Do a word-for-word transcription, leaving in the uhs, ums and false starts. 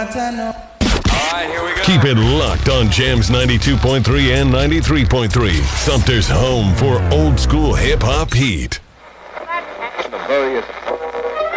right, here we go. Keep it locked on Jams ninety-two point three and ninety-three point three. Sumter's home for old school hip-hop heat. The various